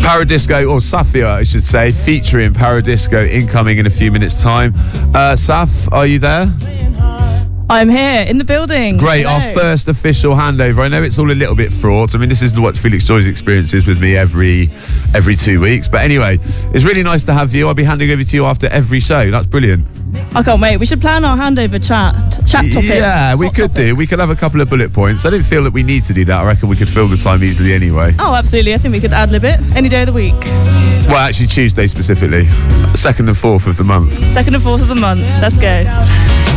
Paradisco, or Safia, I should say, featuring Paradisco incoming in a few minutes' time. Saf, are you there? I'm here in the building. Great, Hello. Our first official handover. I know it's all a little bit fraught. I mean, this is what Felix Joy's experience is with me every 2 weeks. But anyway, it's really nice to have you. I'll be handing over to you after every show. That's brilliant. I can't wait. We should plan our handover chat topics. Yeah, we could do. We could have a couple of bullet points. I don't feel that we need to do that. I reckon we could fill the time easily anyway. Oh, absolutely. I think we could ad-lib it any day of the week. Well, actually, Tuesday specifically. 2nd and 4th of the month. 2nd and 4th of the month. Let's go.